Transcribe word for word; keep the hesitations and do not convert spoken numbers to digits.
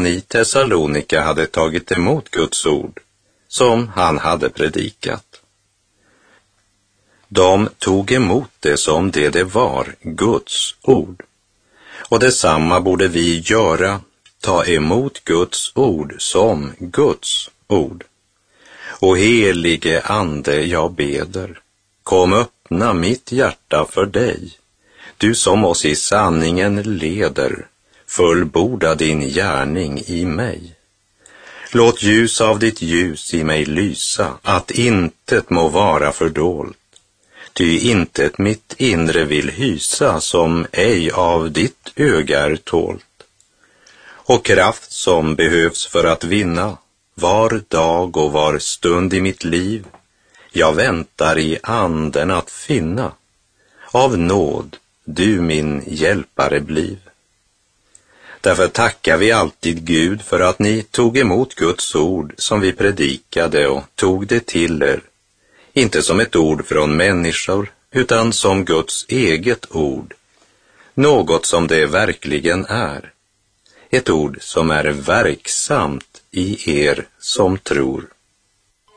i Thessalonika hade tagit emot Guds ord, som han hade predikat. De tog emot det som det det var, Guds ord. Och detsamma borde vi göra, ta emot Guds ord som Guds ord. Och helige Ande, jag beder, kom öppna mitt hjärta för dig, du som oss i sanningen leder, fullborda din gärning i mig. Låt ljus av ditt ljus i mig lysa, att intet må vara fördolt. Ty intet mitt inre vill hysa, som ej av ditt öga är tålt. Och kraft som behövs för att vinna, var dag och var stund i mitt liv, jag väntar i anden att finna. Av nåd, du min hjälpare bliv. Därför tackar vi alltid Gud för att ni tog emot Guds ord som vi predikade och tog det till er. Inte som ett ord från människor, utan som Guds eget ord. Något som det verkligen är. Ett ord som är verksamt i er som tror.